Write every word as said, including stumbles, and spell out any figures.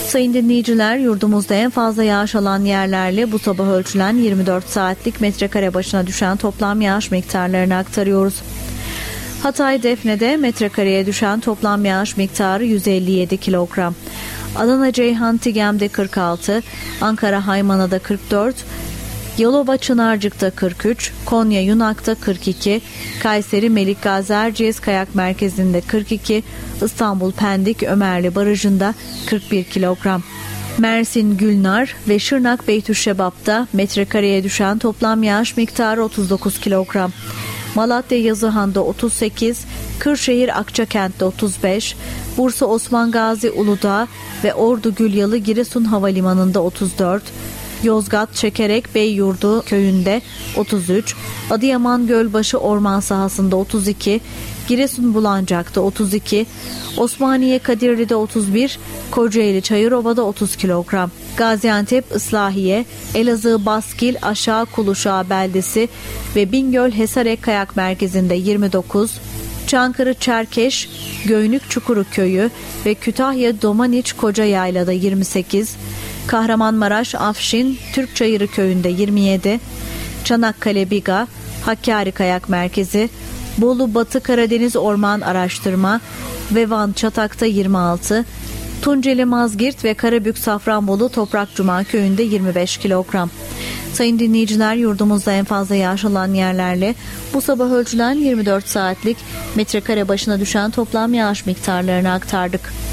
Sayın dinleyiciler, yurdumuzda en fazla yağış alan yerlerle bu sabah ölçülen yirmi dört saatlik metrekare başına düşen toplam yağış miktarlarını aktarıyoruz. Hatay Defne'de metrekareye düşen toplam yağış miktarı yüz elli yedi kilogram. Adana Ceyhan Tigem'de kırk altı, Ankara Haymana'da kırk dört, Yalova Çınarcık'ta kırk üç, Konya Yunak'ta kırk iki, Kayseri Melik Gazi Erciyes Kayak Merkezi'nde kırk iki, İstanbul Pendik Ömerli Barajı'nda kırk bir kilogram. Mersin Gülnar ve Şırnak Beytüşşebap'ta metrekareye düşen toplam yağış miktarı otuz dokuz kilogram. Malatya Yazıhan'da otuz sekiz, Kırşehir Akçakent'te otuz beş, Bursa Osman Gazi Uludağ ve Ordu Gülyalı Giresun Havalimanı'nda otuz dört, Yozgat Çekerek Beyyurdu köyünde otuz üç, Adıyaman Gölbaşı Orman Sahası'nda otuz iki, Giresun Bulancak'ta otuz iki, Osmaniye Kadirli'de otuz bir, Kocaeli Çayırova'da otuz kilogram. Gaziantep Islahiye, Elazığ Baskil Aşağı Kuluşağı Beldesi ve Bingöl Hesarek Kayak Merkezi'nde yirmi dokuz, Çankırı Çerkeş, Göynük Çukuru Köyü ve Kütahya Domaniç Koca Yayla'da yirmi sekiz, Kahramanmaraş Afşin Türk Çayırı Köyü'nde yirmi yedi, Çanakkale Biga, Hakkari Kayak Merkezi, Bolu Batı Karadeniz Orman Araştırma ve Van Çatak'ta yirmi altı, Tunceli Mazgirt ve Karabük Safranbolu Toprak Cuma Köyü'nde yirmi beş kilogram. Sayın dinleyiciler, yurdumuzda en fazla yağış alan yerlerle bu sabah ölçülen yirmi dört saatlik metrekare başına düşen toplam yağış miktarlarını aktardık.